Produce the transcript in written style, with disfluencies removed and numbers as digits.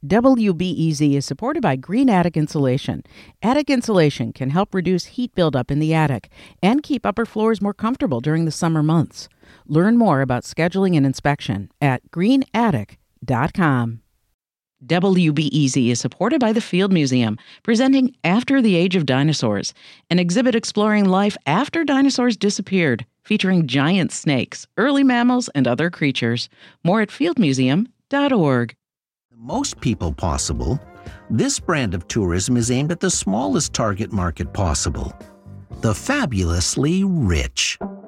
WBEZ is supported by Green Attic Insulation. Attic insulation can help reduce heat buildup in the attic and keep upper floors more comfortable during the summer months. Learn more about scheduling an inspection at greenattic.com. WBEZ is supported by the Field Museum, presenting After the Age of Dinosaurs, an exhibit exploring life after dinosaurs disappeared, featuring giant snakes, early mammals, and other creatures. More at fieldmuseum.org. Most people possible, this brand of tourism is aimed at the smallest target market possible, the fabulously rich.